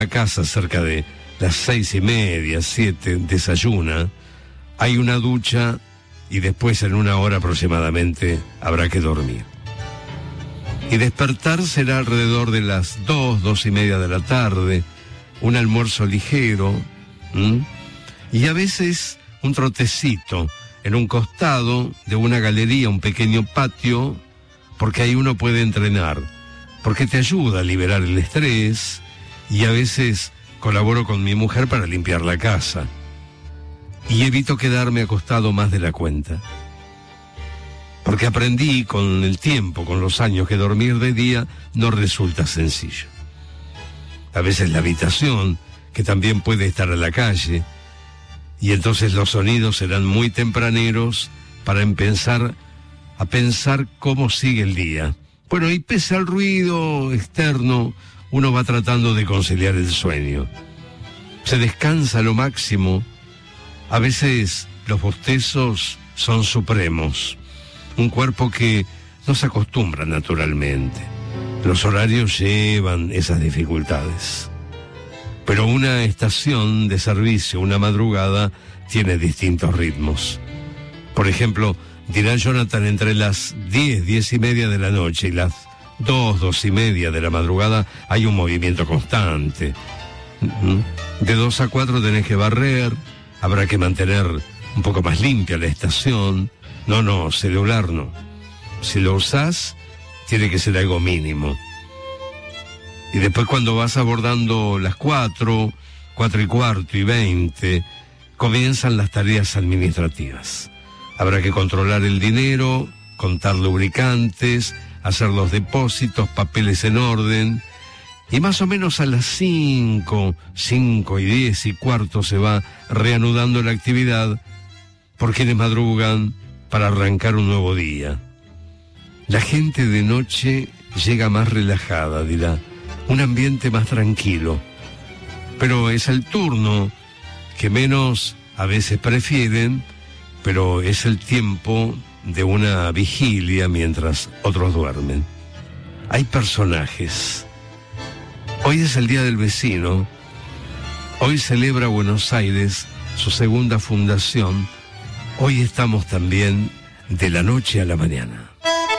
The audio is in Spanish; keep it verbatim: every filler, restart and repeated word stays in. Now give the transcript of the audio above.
la casa cerca de las seis y media, siete, desayuna, hay una ducha y después en una hora aproximadamente habrá que dormir. Y despertar será alrededor de las dos, dos y media de la tarde, un almuerzo ligero, ¿m? Y a veces un trotecito en un costado de una galería, un pequeño patio, porque ahí uno puede entrenar, porque te ayuda a liberar el estrés, y a veces colaboro con mi mujer para limpiar la casa. Y evito quedarme acostado más de la cuenta. Porque aprendí con el tiempo, con los años, que dormir de día no resulta sencillo. A veces la habitación, que también puede estar a la calle, y entonces los sonidos serán muy tempraneros para empezar a pensar cómo sigue el día. Bueno, y pese al ruido externo, uno va tratando de conciliar el sueño. Se descansa a lo máximo. A veces los bostezos son supremos. Un cuerpo que no se acostumbra naturalmente. Los horarios llevan esas dificultades. Pero una estación de servicio, una madrugada, tiene distintos ritmos. Por ejemplo, dirá Jonathan, entre las diez, diez y media de la noche y las dos, dos y media de la madrugada hay un movimiento constante. De dos a cuatro tenés que barrer, habrá que mantener un poco más limpia la estación. No, no, celular no. Si lo usás, tiene que ser algo mínimo. Y después cuando vas abordando las cuatro, cuatro y cuarto y veinte, comienzan las tareas administrativas. Habrá que controlar el dinero, contar lubricantes, hacer los depósitos, papeles en orden. Y más o menos a las cinco, cinco y diez y cuarto se va reanudando la actividad por quienes madrugan para arrancar un nuevo día. La gente de noche llega más relajada, dirá, un ambiente más tranquilo. Pero es el turno que menos a veces prefieren, pero es el tiempo de una vigilia mientras otros duermen. Hay personajes. Hoy es el Día del Vecino. Hoy celebra Buenos Aires su segunda fundación. Hoy estamos también de la noche a la mañana.